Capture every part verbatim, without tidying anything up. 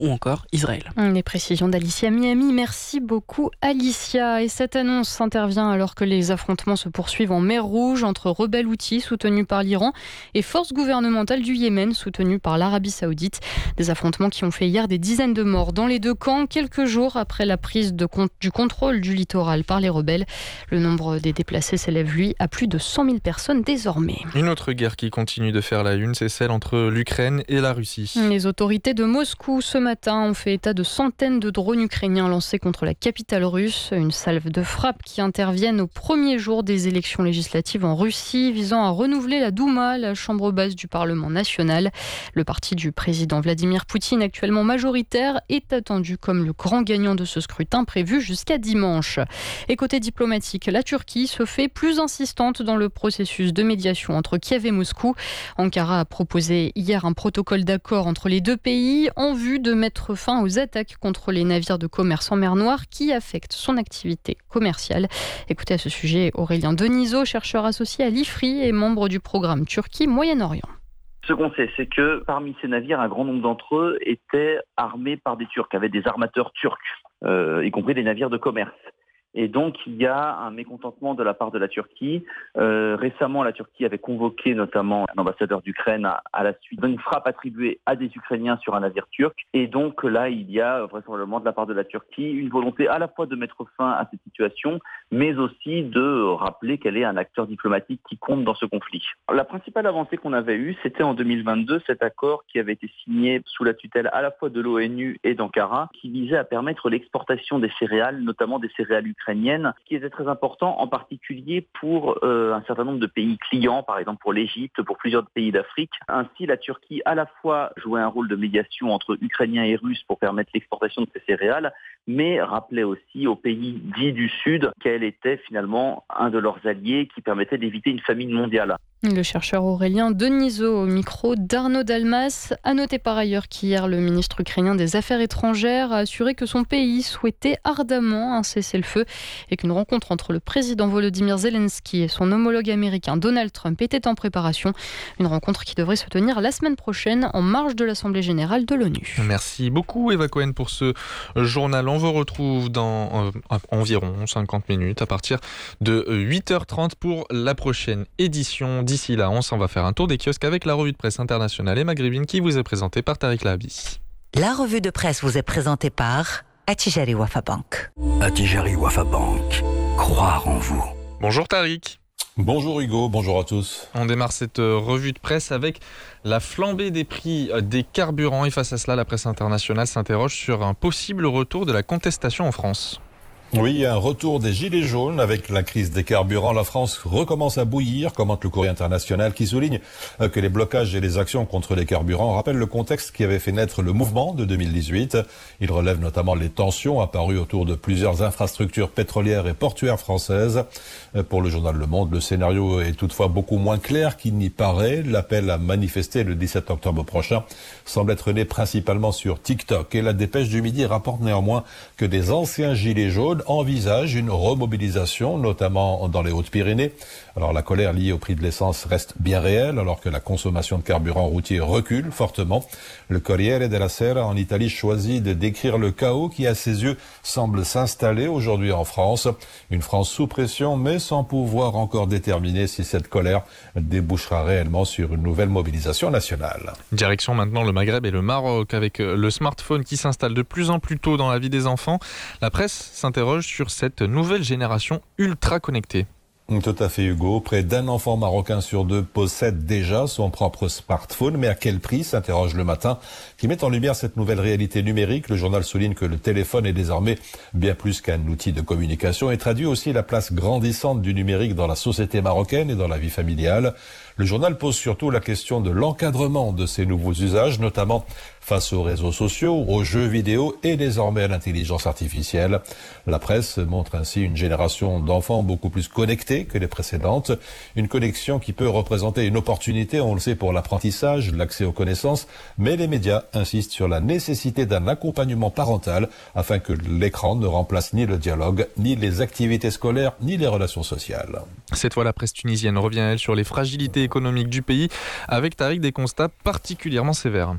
ou encore Israël. Les précisions d'Alicia Miami. Merci beaucoup Alicia. Et cette annonce intervient alors que les affrontements se poursuivent en mer Rouge entre rebelles houthis soutenus par l'Iran et forces gouvernementales du Yémen soutenues par l'Arabie Saoudite. Des affrontements qui ont fait hier des dizaines de morts dans les deux camps, quelques jours après la prise de compte du contrôle du littoral par les rebelles. Le nombre des déplacés s'élève, lui, à plus de cent mille personnes désormais. Une autre guerre qui continue de faire la une, c'est celle entre l'Ukraine et la Russie. Les autorités de Moscou, ce matin, ont fait état de centaines de drones ukrainiens lancés contre la capitale russe. Une salve de frappes qui interviennent au premier jour des élections législatives en Russie, visant à renouveler la Douma, la chambre basse du Parlement national. Le parti du président Vladimir Poutine, actuellement majoritaire, est attendu comme le grand gagnant de ce scrutin prévu jusqu'à dimanche. Et côté diplomatique, la Turquie se fait plus insistante dans le processus de médiation entre Kiev et Moscou. Ankara a proposé hier un protocole d'accord entre les deux pays en vue de mettre fin aux attaques contre les navires de commerce en mer Noire qui affectent son activité commerciale. Écoutez à ce sujet Aurélien Denisot, chercheur associé à l'I F R I et membre du programme Turquie-Moyen-Orient. Ce qu'on sait, c'est que parmi ces navires, un grand nombre d'entre eux étaient armés par des Turcs, avaient des armateurs turcs, euh, y compris des navires de commerce. Et donc, il y a un mécontentement de la part de la Turquie. Euh, récemment, la Turquie avait convoqué notamment un ambassadeur d'Ukraine à, à la suite d'une frappe attribuée à des Ukrainiens sur un navire turc. Et donc là, il y a vraisemblablement de la part de la Turquie une volonté à la fois de mettre fin à cette situation, mais aussi de rappeler qu'elle est un acteur diplomatique qui compte dans ce conflit. La principale avancée qu'on avait eue, c'était en deux mille vingt-deux, cet accord qui avait été signé sous la tutelle à la fois de l'ONU et d'Ankara, qui visait à permettre l'exportation des céréales, notamment des céréales ukrainiennes, ukrainienne, ce qui était très important, en particulier pour euh, un certain nombre de pays clients, par exemple pour l'Égypte, pour plusieurs pays d'Afrique. Ainsi, la Turquie, à la fois, jouait un rôle de médiation entre Ukrainiens et Russes pour permettre l'exportation de ces céréales, mais rappelait aussi aux pays dits du Sud qu'elle était finalement un de leurs alliés qui permettait d'éviter une famine mondiale. Le chercheur Aurélien Denisot au micro d'Arnaud Dalmas. A noter par ailleurs qu'hier, le ministre ukrainien des Affaires étrangères a assuré que son pays souhaitait ardemment un cessez-le-feu et qu'une rencontre entre le président Volodymyr Zelensky et son homologue américain Donald Trump était en préparation. Une rencontre qui devrait se tenir la semaine prochaine en marge de l'Assemblée générale de l'ONU. Merci beaucoup Eva Cohen pour ce journal. On vous retrouve dans euh, environ cinquante minutes à partir de huit heures trente pour la prochaine édition. D'ici là, on s'en va faire un tour des kiosques avec la revue de presse internationale et maghrébine qui vous est présentée par Tariq Lahabi. La revue de presse vous est présentée par Attijari Wafa Bank. Attijari Wafa Bank. Croire en vous. Bonjour Tariq. Bonjour Hugo, bonjour à tous. On démarre cette revue de presse avec la flambée des prix des carburants et face à cela, la presse internationale s'interroge sur un possible retour de la contestation en France. Oui, un retour des gilets jaunes avec la crise des carburants. La France recommence à bouillir, commente le Courrier international qui souligne que les blocages et les actions contre les carburants rappellent le contexte qui avait fait naître le mouvement de deux mille dix-huit. Il relève notamment les tensions apparues autour de plusieurs infrastructures pétrolières et portuaires françaises. Pour le journal Le Monde, le scénario est toutefois beaucoup moins clair qu'il n'y paraît. L'appel à manifester le dix-sept octobre prochain semble être né principalement sur TikTok. Et la dépêche du Midi rapporte néanmoins que des anciens gilets jaunes envisage une remobilisation, notamment dans les Hautes-Pyrénées. Alors la colère liée au prix de l'essence reste bien réelle, alors que la consommation de carburant routier recule fortement. Le Corriere della Sera en Italie choisit de décrire le chaos qui, à ses yeux, semble s'installer aujourd'hui en France. Une France sous pression, mais sans pouvoir encore déterminer si cette colère débouchera réellement sur une nouvelle mobilisation nationale. Direction maintenant le Maghreb et le Maroc, avec le smartphone qui s'installe de plus en plus tôt dans la vie des enfants. La presse s'interroge sur cette nouvelle génération ultra connectée. Tout à fait Hugo, près d'un enfant marocain sur deux possède déjà son propre smartphone, mais à quel prix, s'interroge Le Matin, qui met en lumière cette nouvelle réalité numérique. Le journal souligne que le téléphone est désormais bien plus qu'un outil de communication et traduit aussi la place grandissante du numérique dans la société marocaine et dans la vie familiale. Le journal pose surtout la question de l'encadrement de ces nouveaux usages, notamment face aux réseaux sociaux, aux jeux vidéo et désormais à l'intelligence artificielle. La presse montre ainsi une génération d'enfants beaucoup plus connectés que les précédentes. Une connexion qui peut représenter une opportunité, on le sait, pour l'apprentissage, l'accès aux connaissances, mais les médias insistent sur la nécessité d'un accompagnement parental afin que l'écran ne remplace ni le dialogue, ni les activités scolaires, ni les relations sociales. Cette fois, la presse tunisienne revient, elle, sur les fragilités économiques du pays, avec Tariq des constats particulièrement sévères.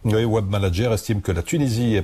Oui, Web Manager estime que la Tunisie est